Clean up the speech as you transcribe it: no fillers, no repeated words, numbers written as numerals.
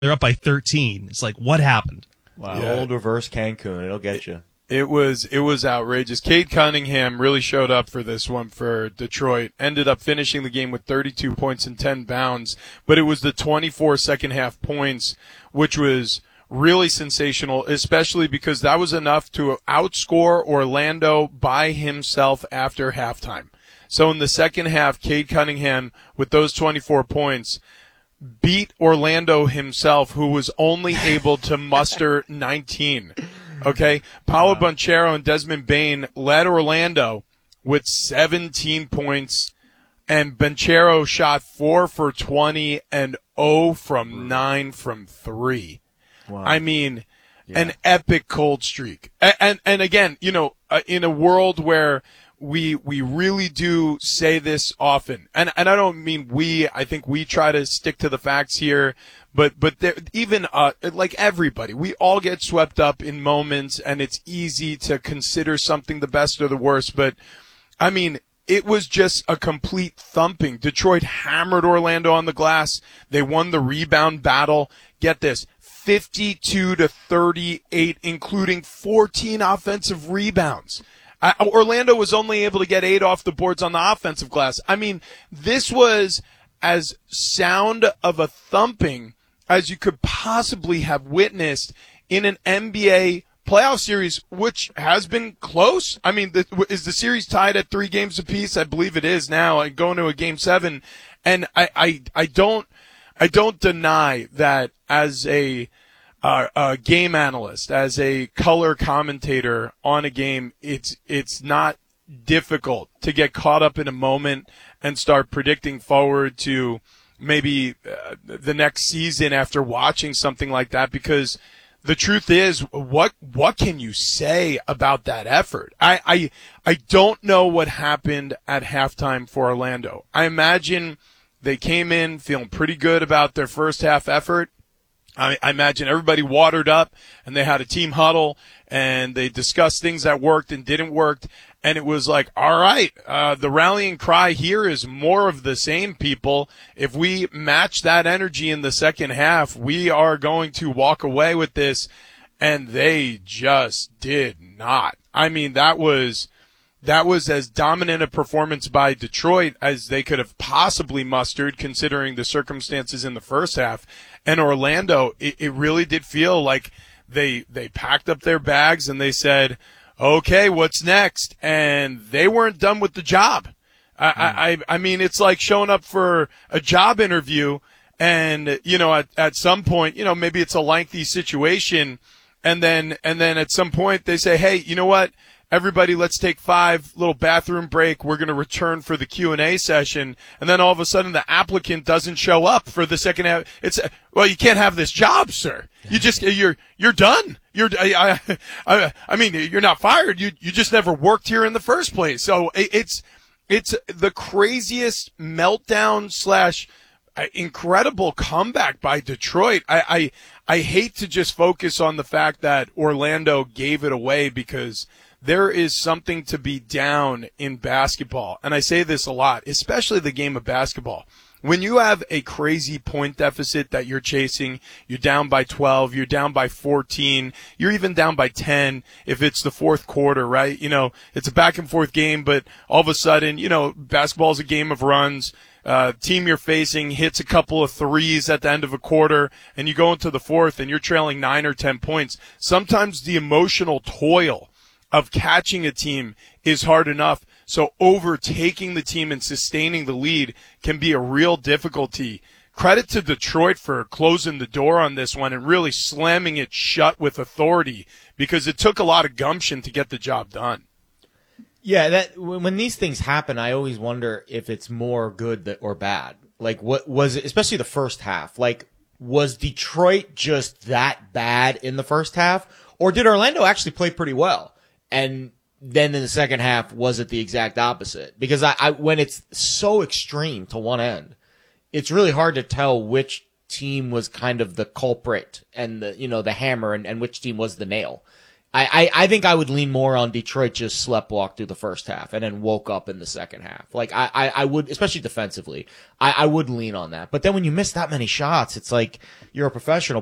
They're up by 13. It's like, what happened? Wow. Yeah. Old reverse Cancun. It'll get you. It was outrageous. Cade Cunningham really showed up for this one for Detroit. Ended up finishing the game with 32 points and 10 bounds, but it was the 24 second half points, which was really sensational, especially because that was enough to outscore Orlando by himself after halftime. So in the second half, Cade Cunningham, with those 24 points, beat Orlando himself, who was only able to muster 19. Okay? Paolo Banchero and Desmond Bane led Orlando with 17 points, and Banchero shot 4 for 20 and 0 from 9 from 3. Wow. I mean, an epic cold streak. And again, you know, in a world where we really do say this often, and I don't mean we, I think we try to stick to the facts here, but there, even like everybody, we all get swept up in moments, and it's easy to consider something the best or the worst. But I mean, it was just a complete thumping. Detroit hammered Orlando on the glass. They won the rebound battle. Get this, 52-38, including 14 offensive rebounds. Orlando was only able to get 8 off the boards on the offensive glass. I mean, this was as sound of a thumping as you could possibly have witnessed in an NBA playoff series, which has been close. I mean, is the series tied at 3 games apiece? I believe it is now, going to a game 7. And I don't deny that as a game analyst, as a color commentator on a game, it's not difficult to get caught up in a moment and start predicting forward to maybe the next season after watching something like that, because the truth is, what can you say about that effort? I don't know what happened at halftime for Orlando. I imagine they came in feeling pretty good about their first half effort. I imagine everybody watered up, and they had a team huddle, and they discussed things that worked and didn't work. And it was like, all right, the rallying cry here is more of the same, people. If we match that energy in the second half, we are going to walk away with this. And they just did not. I mean, that was as dominant a performance by Detroit as they could have possibly mustered, considering the circumstances in the first half. And Orlando, it really did feel like they packed up their bags and they said, okay, what's next? And they weren't done with the job. I mean, it's like showing up for a job interview, and, you know, at some point, you know, maybe it's a lengthy situation, and then at some point they say, hey, you know what? Everybody, let's take 5 little bathroom break. We're going to return for the Q&A session. And then all of a sudden the applicant doesn't show up for the second half. It's, well, you can't have this job, sir. You just, you're done. I mean, you're not fired. You just never worked here in the first place. So it's the craziest meltdown / incredible comeback by Detroit. I hate to just focus on the fact that Orlando gave it away, because there is something to be down in basketball. And I say this a lot, especially the game of basketball. When you have a crazy point deficit that you're chasing, you're down by 12, you're down by 14, you're even down by 10 if it's the fourth quarter, right? You know, it's a back and forth game, but all of a sudden, you know, basketball is a game of runs. Team you're facing hits a couple of threes at the end of a quarter, and you go into the fourth and you're trailing 9 or 10 points. Sometimes the emotional toil of catching a team is hard enough, so overtaking the team and sustaining the lead can be a real difficulty. Credit to Detroit for closing the door on this one and really slamming it shut with authority, because it took a lot of gumption to get the job done. Yeah, that when these things happen, I always wonder if it's more good or bad. Like, what was it, especially the first half? Like, was Detroit just that bad in the first half, or did Orlando actually play pretty well? And then in the second half, was it the exact opposite? Because when it's so extreme to one end, it's really hard to tell which team was kind of the culprit and the hammer, and which team was the nail. I think I would lean more on Detroit just sleptwalk through the first half and then woke up in the second half. Like I would, especially defensively, I would lean on that. But then when you miss that many shots, it's like you're a professional.